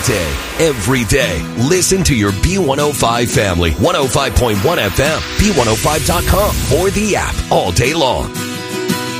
day, every day. Listen to your B105 family, 105.1 FM, B105.com, or the app all day long.